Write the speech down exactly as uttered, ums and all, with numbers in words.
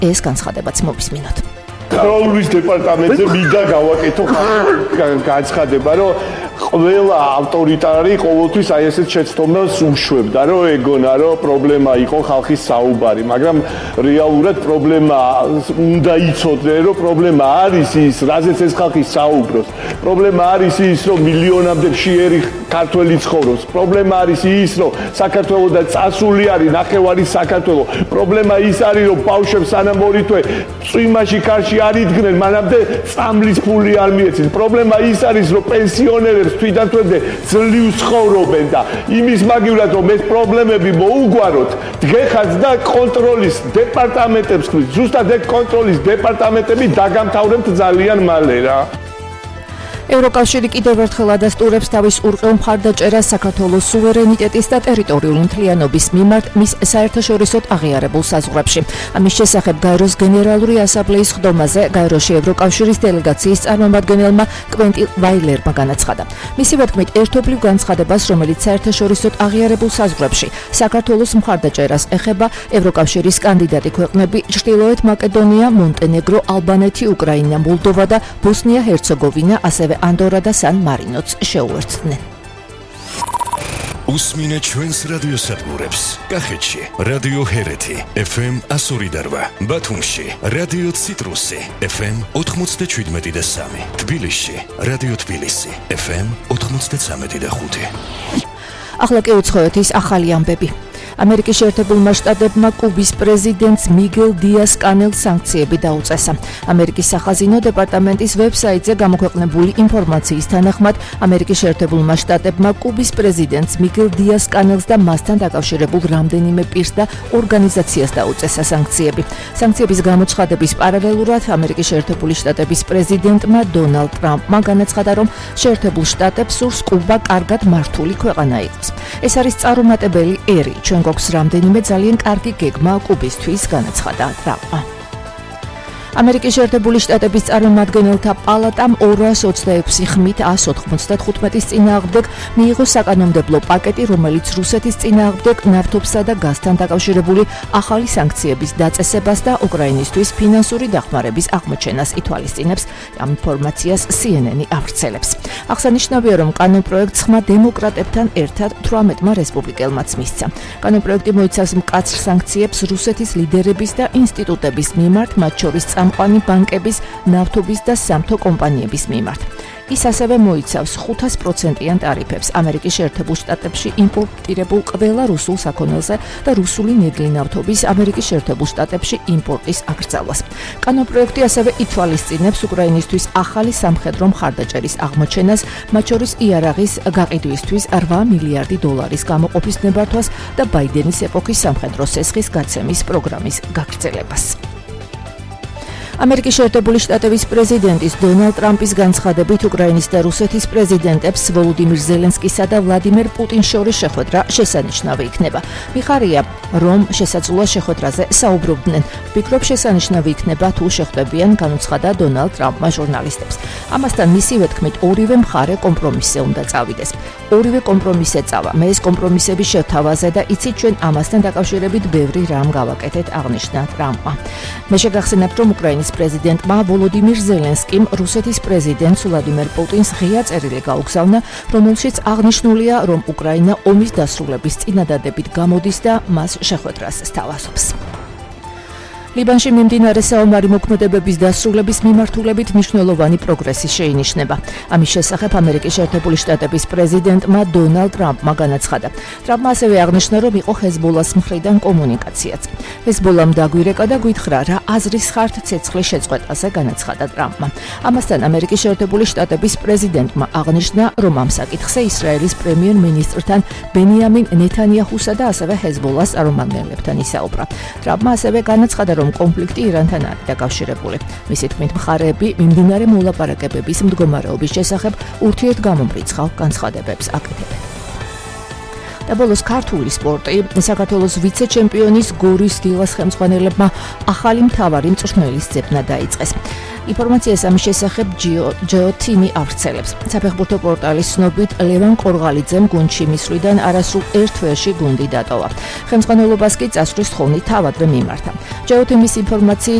ეს განცხადებაც მოვისმინოთ. კონტროლის დეპარტამენტზე მინდა გავაკეთო განცხადება, რომ ყველა ავტორიტარი ყოველთვის აი ესეთ შეცდომას უშვებდა, რომ ეგონა, რომ პრობლემა იყო ხალხის საუბარი, მაგრამ რეალურად პრობლემა უნდა იცოდნენ, რომ პრობლემა არის ის, რაზეც ეს ხალხი საუბრობს. პრობლემა არის ის, რომ მილიონამდე მშიერი ქართველი ცხოვრობს. პრობლემა არის ის, რომ საქართველოსთან წასული არის ნახევარი საქართველო. პრობლემა ის არის, რომ ბავშვებს სანამ ორი თვე წვიმაში კარში არ იდგნენ, მანამდე წამლის ფული არ მიეცეს. პრობლემა ის არის, რომ პენსიონერებს თვითონ თვემდე ძლივს ცხოვრობენ და იმის მაგივრად რომ ეს პრობლემები მოუგვაროთ, დგეხაც და კონტროლის დეპარტამენტებს ხმის. ზუსტად ეგ კონტროლის დეპარტამენტები დაგამთავრებთ ძალიან მალე რა. ევროკავშირი კიდევ ერთხელ ადასტურებს თავის ურყევ მხარდაჭერას საქართველოს სუვერენიტეტის და ტერიტორიული მთლიანობის მიმართ მის საერთაშორისოდ აღიარებულ საზღვრებში. ამის შესახებ გაეროს გენერალური ასამბლეის ხდომაზე გაეროში ევროკავშირის დელეგაციის წარმომადგენელმა კვენტინ ვაილერმა განაცხადა. მისივე თქმით, ერთობლივ განცხადებას, რომელიც საერთაშორისოდ აღიარებულ საზღვრებში საქართველოს მხარდაჭერას ეხება, ევროკავშირის კანდიდატი ქვეყნები ჩრდილოეთ მაკედონია, მონტენეგრო, ალბანეთი, უკრაინა, მოლდოვა და ბოსნია-ჰერცეგოვინა, ასევე ანდორა და სან მარინოც შეუერთდნენ. უსმინე ჩვენს რადიოსადგურებს. კახეთში რადიო ჰერეთი ეფ ემ εκατო ორი და რვა, ბათუმში რადიო ციტრუსი ეფ ემ ოთხმოცდაშვიდმეტი და სამი, თბილისში რადიო თბილისი ეფ ემ ოთხმოცდაცამეტი და ხუთი. ახლა კი უცხოეთ ის ახალი ამბები. ამერიკის შეერთებულმა შტატებმა კუბის პრეზიდენტს მიგელ დიას კანელს სანქციები დაუწესა. ამერიკის სახაზინო დეპარტამენტის ვებსაიტზე გამოქვეყნებული ინფორმაციის თანახმად, ამერიკის შეერთებულმა შტატებმა კუბის პრეზიდენტს მიგელ დიას კანელს და მასთან დაკავშირებულ რამდენიმე პირს და ორგანიზაციას დაუწესა სანქციები. სანქციების გამოცხადების პარალელურად, ამერიკის შეერთებული შტატების პრეზიდენტმა დონალდ ტრამპმა განაცხადა, რომ შეერთებულ შტატებს სურს კუბა კარგად მართული ქვეყანა იყოს. ეს არის წარუმატებელი ერი. ჩვენ გვაქვს რამდენიმე ძალიან კარგი გეგმა კუბისთვის, განაცხადა ტრამპმა. ამერიკის შეერთებული შტატების წარმომადგენელთა პალატამ ორას ოცდაექვსი ხმით ას ოთხმოცდათხუთმეტის წინააღმდეგ მიიღო საკანონმდებლო პაკეტი, რომელიც რუსეთის წინააღმდეგ ნავთობსა და გაზთან დაკავშირებული ახალი სანქციების დაწესებას და უკრაინისთვის ფინანსური დახმარების აღმოჩენას ითვალისწინებს. ამ ინფორმაციას სი ენ ენი ავრცელებს. აღსანიშნავია, რომ კანონპროექტს ხმა დემოკრატებთან ერთად თვრამეტმა რესპუბლიკელმაც მისცა. კანონპროექტი მოიცავს მკაცრ სანქციებს რუსეთის ლიდერების და ინსტიტუტების მიმართ, მათ შორის წამყვანი ბანკების, ნავთობის და სამთო კომპანიების მიმართ. ის ასევე მოიცავს ხუთას პროცენტიან ტარიფებს ამერიკის შეერთებულ შტატებში იმპორტირებულ ყველა რუსულ საქონელზე და რუსული ნედლი ნავთობის ამერიკის შეერთებულ შტატებში იმპორტის აკრძალვას. კანონპროექტი ასევე ითვალისწინებს უკრაინისთვის ახალი სამხედრო მხარდაჭერის აღმოჩენას, მათ შორის იარაღის გაყიდვისთვის რვა მილიარდი დოლარის გამოყოფის ნებართვას და ბაიდენის ეპოქის სამხედრო სესხის გაცემის პროგრამის გაგრძელებას. ამერიკის შეერთებული შტატების პრეზიდენტის დონალდ ტრამპის განცხადებით უკრაინის და რუსეთის პრეზიდენტებს ვოლოდიმირ ზელენსკისა და ვლადიმერ პუტინს შორის შეხვედრა შესანიშნავი იქნება. მიხარია, რომ შესაძლოა შეხვედრაზე საუბრობდნენ. ვფიქრობ, შესანიშნავი იქნება თუ შეხვდებიან, განუცხადა დონალდ ტრამპმა ჟურნალისტებს. ამასთან მისივე თქმით, ორივე მხარე კომპრომისზე უნდა წავიდეს. ორივე კომპრომისზე წავა. მე ეს კომპრომისები შევთავაზე და იცით, ჩვენ ამასთან დაკავშირებით ბევრი რამ გავაკეთეთ, აღნიშნა ტრამპმა. მე შეგახსენებთ, რომ უკრაინის პრეზიდენტმა ვოლოდიმირ ზელენსკიმ რუსეთის პრეზიდენტს ვლადიმერ პუტინს ღია წერილი გაუგზავნა, რომელშიც აღნიშნულია, რომ უკრაინა ომის დასრულების წინადადებით გამოდის და მას შეხვედრას სთავაზობს. ლიბანში მიმდინარე საომარი მოქმედებების დასრულების მიმართულებით მნიშვნელოვანი პროგრესი შეინიშნება. ამის შესახებ ამერიკის შეერთებული შტატების პრეზიდენტმა დონალდ ტრამპმა განაცხადა. ტრამპმა ასევე აღნიშნა, რომ იყო ჰეზბოლას მხრიდან კომუნიკაციაც. ჰეზბოლამ დაგვირეკა და გვითხრა, რა აზრის ხართ ცეცხლის შეწყვეტაზე, განაცხადა ტრამპმა. ამასთან ამერიკის შეერთებული შტატების პრეზიდენტმა აღნიშნა, რომ ამ საკითხზე ისრაელის პრემიერ-მინისტრთან ბენიამინ ნეთანიაჰუსა და ასევე ჰეზბოლას წარმომადგენლებთან ისაუბრა. ტრამპმა ასევე განაცხადა, რომ კონფლიქტი ირანთან არის დაკავშირებული. მისი თქმით, მხარეები მიმდინარე მოლაპარაკებების მდგომარეობის შესახებ ურთიერთგამომრიცხავ განცხადებებს აკეთებენ. და ბოლოს ქართული სპორტი. საქართველოს ვიცე-ჩემპიონის გორის დილას ხელმძღვანელებმა ახალი მთავარი მწვრთნელის ძებნა დაიწყეს. ინფორმაციას ამის შესახებ ჯეოთიმი ავრცელებს. საფეხბურთო პორტალის ცნობით ლევან ყორღალიძემ გუნდში მისვლიდან არასრულ ერთ თვეში გუნდი დატოვა. ხელმძღვანელობას კი წასვლის თხოვნით თავადვე მიმართა. ჯეოთიმის ინფორმაციით